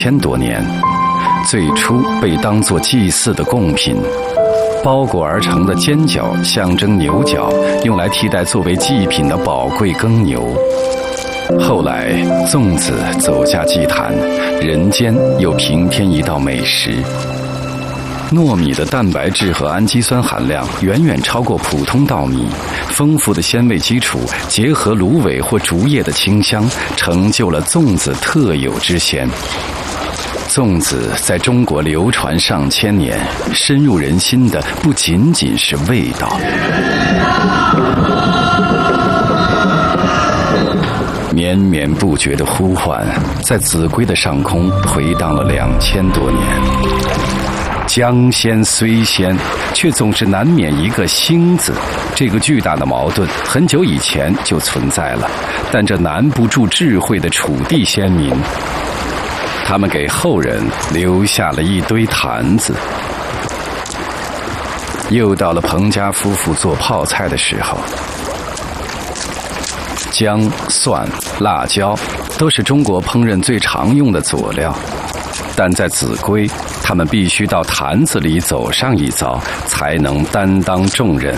2000多年，最初被当作祭祀的贡品。包裹而成的尖角象征牛角，用来替代作为祭品的宝贵耕牛。后来，粽子走下祭坛，人间又平添一道美食。糯米的蛋白质和氨基酸含量远远超过普通稻米，丰富的鲜味基础结合芦苇或竹叶的清香，成就了粽子特有之鲜。粽子在中国流传上千年，深入人心的不仅仅是味道。绵绵不绝的呼唤，在秭归的上空回荡了2000多年。江鲜虽鲜，却总是难免一个兴字。这个巨大的矛盾很久以前就存在了，但这难不住智慧的楚地先民。他们给后人留下了一堆坛子。又到了彭家夫妇做泡菜的时候。姜、蒜、辣椒都是中国烹饪最常用的佐料，但在秭归，他们必须到坛子里走上一遭，才能担当重任。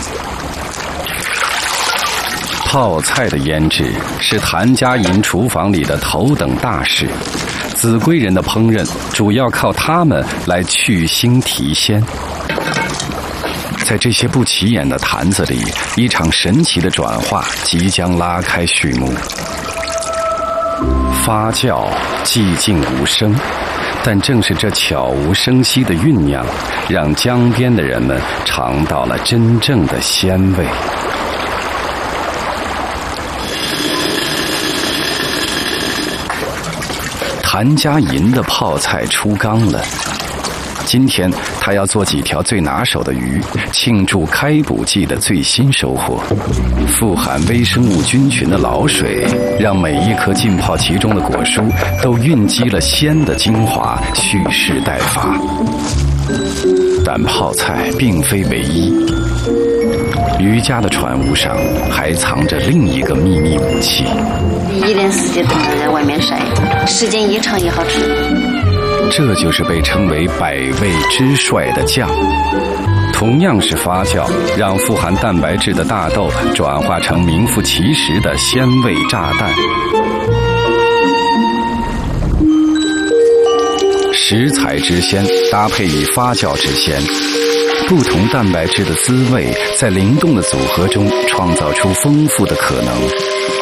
泡菜的腌制是谭家营厨房里的头等大事，秭归人的烹饪主要靠他们来去腥提鲜。在这些不起眼的坛子里，一场神奇的转化即将拉开序幕。发酵寂静无声，但正是这悄无声息的酝酿，让江边的人们尝到了真正的鲜味。谭家营的泡菜出缸了，今天他要做几条最拿手的鱼，庆祝开捕季的最新收获。富含微生物菌群的老水，让每一颗浸泡其中的果蔬都蕴积了鲜的精华，蓄势待发。但泡菜并非唯一，渔家的船坞上还藏着另一个秘密武器。 一年四季都能在外面晒，时间一长也好吃。 这就是被称为百味之帅的酱。同样是发酵，让富含蛋白质的大豆转化成名副其实的鲜味炸弹。食材之鲜搭配以发酵之鲜，不同蛋白质的滋味在灵动的组合中创造出丰富的可能。